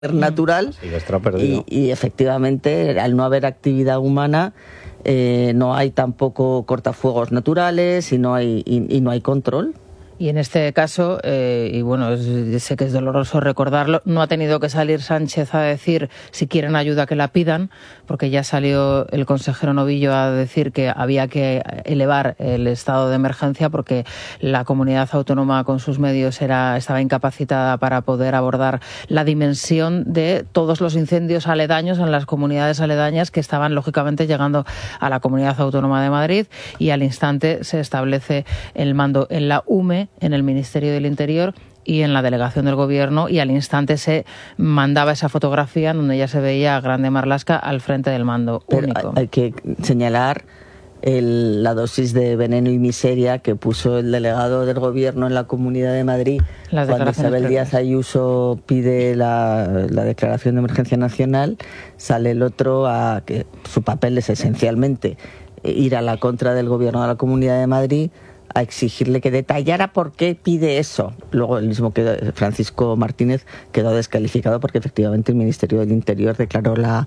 natural y efectivamente al no haber actividad humana no hay tampoco cortafuegos naturales y no hay control. Y en este caso, y bueno, sé que es doloroso recordarlo, no ha tenido que salir Sánchez a decir si quieren ayuda que la pidan, porque ya salió el consejero Novillo a decir que había que elevar el estado de emergencia porque la comunidad autónoma con sus medios estaba incapacitada para poder abordar la dimensión de todos los incendios aledaños en las comunidades aledañas que estaban lógicamente llegando a la comunidad autónoma de Madrid, y al instante se establece el mando en la UME, en el Ministerio del Interior y en la delegación del Gobierno, y al instante se mandaba esa fotografía donde ya se veía a Grande Marlaska al frente del mando único. Hay que señalar la dosis de veneno y miseria que puso el delegado del Gobierno en la Comunidad de Madrid cuando Isabel Díaz Ayuso pide la declaración de emergencia nacional. Sale el otro a que su papel es esencialmente ir a la contra del Gobierno de la Comunidad de Madrid, a exigirle que detallara por qué pide eso. Luego el mismo Francisco Martínez quedó descalificado porque efectivamente el Ministerio del Interior declaró la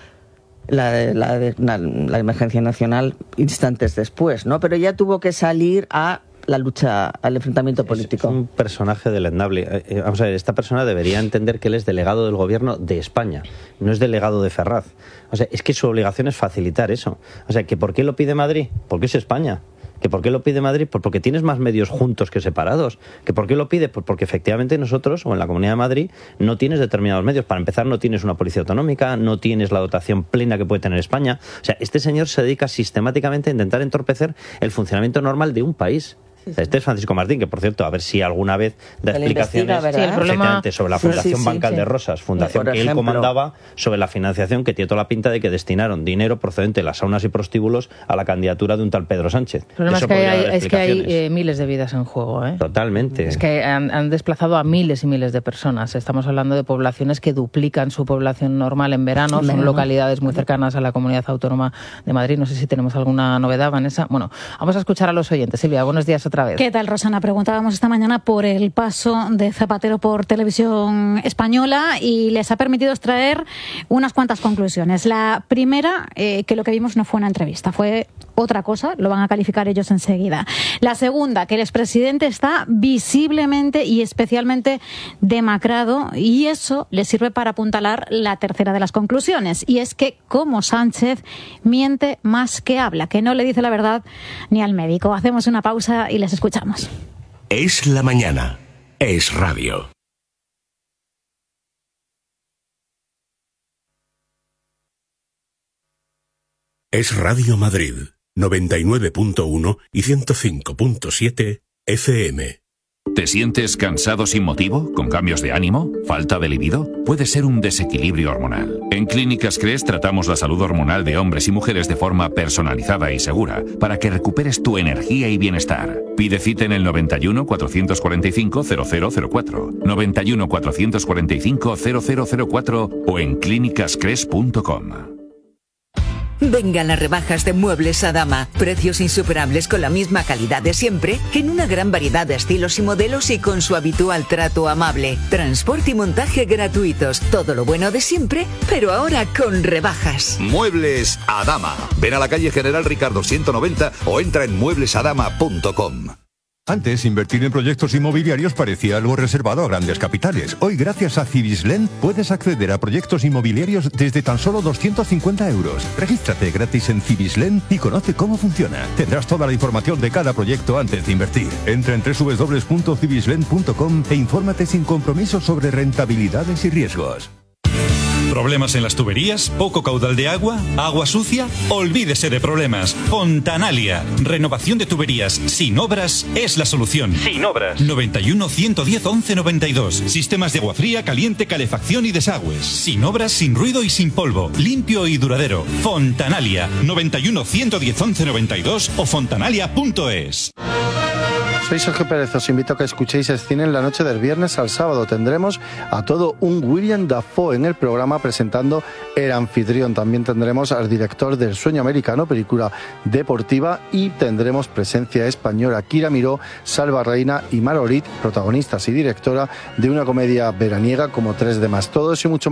emergencia nacional instantes después, ¿no? Pero ya tuvo que salir a la lucha, al enfrentamiento político. Es un personaje deleznable. Vamos a ver, esta persona debería entender que él es delegado del Gobierno de España, no es delegado de Ferraz. O sea, es que su obligación es facilitar eso. O sea, ¿que por qué lo pide Madrid? Porque es España. ¿Que por qué lo pide Madrid? Pues porque tienes más medios juntos que separados. ¿Que por qué lo pide? Pues porque efectivamente nosotros, o en la Comunidad de Madrid, no tienes determinados medios. Para empezar, no tienes una policía autonómica, no tienes la dotación plena que puede tener España. O sea, este señor se dedica sistemáticamente a intentar entorpecer el funcionamiento normal de un país. Este es Francisco Martín, que por cierto, a ver si alguna vez da explicaciones sobre la Fundación Bancal de Rosas, fundación que él comandaba, sobre la financiación, que tiene toda la pinta de que destinaron dinero procedente de las saunas y prostíbulos a la candidatura de un tal Pedro Sánchez. El problema es que hay miles de vidas en juego, ¿eh? Totalmente. Es que han desplazado a miles y miles de personas. Estamos hablando de poblaciones que duplican su población normal en verano. Son localidades muy cercanas a la Comunidad Autónoma de Madrid. No sé si tenemos alguna novedad, Vanessa. Bueno, vamos a escuchar a los oyentes. Silvia, buenos días otra vez. ¿Qué tal, Rosana? Preguntábamos esta mañana por el paso de Zapatero por Televisión Española y les ha permitido extraer unas cuantas conclusiones. La primera, que lo que vimos no fue una entrevista, fue otra cosa, lo van a calificar ellos enseguida. La segunda, que el expresidente está visiblemente y especialmente demacrado, y eso le sirve para apuntalar la tercera de las conclusiones, y es que como Sánchez miente más que habla, que no le dice la verdad ni al médico. Hacemos una pausa y les escuchamos. Es la mañana. Es radio. Es Radio Madrid, 99.1 y 105.7 FM. ¿Te sientes cansado sin motivo? ¿Con cambios de ánimo? ¿Falta de libido? Puede ser un desequilibrio hormonal. En Clínicas CRES tratamos la salud hormonal de hombres y mujeres de forma personalizada y segura para que recuperes tu energía y bienestar. Pide cita en el 91 445 0004, 91 445 0004 o en clínicascres.com. Vengan las rebajas de Muebles Adama. Precios insuperables con la misma calidad de siempre, en una gran variedad de estilos y modelos y con su habitual trato amable. Transporte y montaje gratuitos. Todo lo bueno de siempre, pero ahora con rebajas. Muebles Adama. Ven a la calle General Ricardo 190 o entra en mueblesadama.com. Antes, invertir en proyectos inmobiliarios parecía algo reservado a grandes capitales. Hoy, gracias a Cibislen, puedes acceder a proyectos inmobiliarios desde tan solo 250 euros. Regístrate gratis en Cibislen y conoce cómo funciona. Tendrás toda la información de cada proyecto antes de invertir. Entra en www.cibislen.com e infórmate sin compromiso sobre rentabilidades y riesgos. ¿Problemas en las tuberías? ¿Poco caudal de agua? ¿Agua sucia? Olvídese de problemas. Fontanalia. Renovación de tuberías sin obras es la solución. Sin obras. 91 110 11 92. Sistemas de agua fría, caliente, calefacción y desagües. Sin obras, sin ruido y sin polvo. Limpio y duradero. Fontanalia. 91 110 11 92 o fontanalia.es. Soy Sergio Pérez, os invito a que escuchéis el cine en la noche del viernes al sábado. Tendremos a todo un William Dafoe en el programa presentando El Anfitrión. También tendremos al director del Sueño Americano, película deportiva, y tendremos presencia española. Kira Miró, Salva Reina y Mar Orit, protagonistas y directora de una comedia veraniega como 3 de más. Todo eso y mucho más